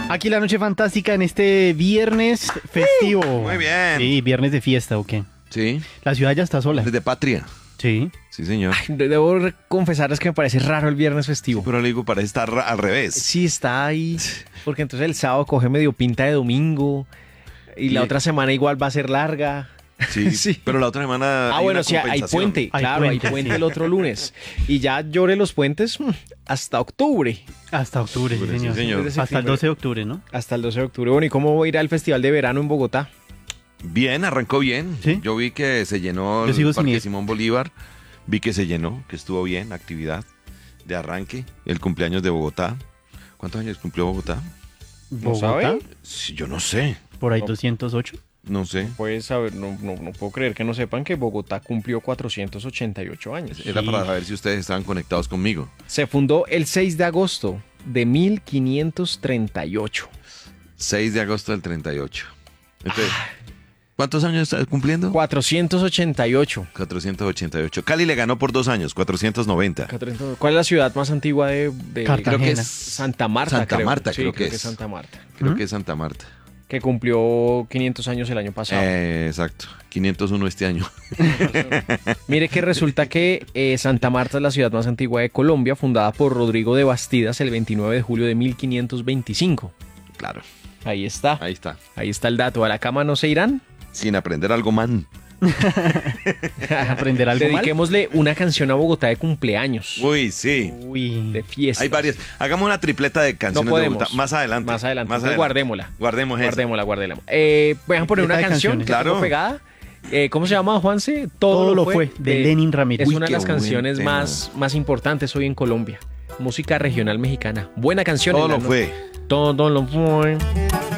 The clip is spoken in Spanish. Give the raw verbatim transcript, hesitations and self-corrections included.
Aquí la noche fantástica en este viernes festivo. Muy bien. Sí, viernes de fiesta, ¿o qué? Sí. La ciudad ya está sola. Desde Patria. Sí. Sí, señor. Ay, debo confesarles que me parece raro el viernes festivo. Pero le digo, parece estar ra- al revés. Sí, está ahí. Porque entonces el sábado coge medio pinta de domingo. Y la Y- otra semana igual va a ser larga. Sí, Sí. Pero la otra semana. Ah, hay bueno, una sí, hay compensación. puente. Hay claro, puente, hay puente sí. el otro lunes. Y ya llore los puentes mm, hasta octubre. Hasta octubre, sí, Octubre, sí, señor. señor. Desde Hasta el septiembre. doce de octubre, ¿no? Hasta el doce de octubre. Bueno, ¿y cómo va a ir al Festival de Verano en Bogotá? Bien, arrancó bien. ¿Sí? Yo vi que se llenó Yo sigo el sin Parque ir. Simón Bolívar. Vi que se llenó, que estuvo bien, actividad de arranque. El cumpleaños de Bogotá. ¿Cuántos años cumplió Bogotá? ¿No Bogotá, sabe? Sí, yo no sé. por ahí No. doscientos ocho. No sé. Pues saber, no, no, no puedo creer que no sepan que Bogotá cumplió cuatrocientos ochenta y ocho años. Era Sí. para saber si ustedes estaban conectados conmigo. Se fundó el seis de agosto de mil quinientos treinta y ocho. seis de agosto del treinta y ocho. Entonces, ¿cuántos años está cumpliendo? cuatrocientos ochenta y ocho. cuatrocientos ochenta y ocho. Cali le ganó por dos años, cuatrocientos noventa. ¿Cuál es la ciudad más antigua de, de- Cartagena. Creo que es Santa Marta? Santa creo. Marta, Sí, creo que es. Santa Marta. Creo ¿Mm? que es Santa Marta. Que cumplió quinientos años el año pasado. Eh, exacto. quinientos uno este año. Mire que resulta que eh, Santa Marta es la ciudad más antigua de Colombia, fundada por Rodrigo de Bastidas el veintinueve de julio de mil quinientos veinticinco. Claro. Ahí está. Ahí está. Ahí está el dato. ¿A la cama no se irán? Sin aprender algo man. Aprender algo mal. Dediquémosle una canción a Bogotá de cumpleaños. Uy, sí. Uy. De fiesta. Hay varias. Hagamos una tripleta de canciones No podemos. de Bogotá. Más adelante. Más adelante. Más Entonces, adelante. guardémosla. Guardemos esa. Guardémosla, guardémosla. Eh, ¿Voy a poner una Tripleta de canción canciones. que tengo Claro. pegada? Eh, ¿Cómo se llama, Juanse? Todo lo fue, de Lenin Ramírez. Es Uy, una de qué las buen canciones tema. más, más importantes hoy en Colombia. Música regional mexicana. Buena canción. Todo en la lo no- fue. Todo lo fue.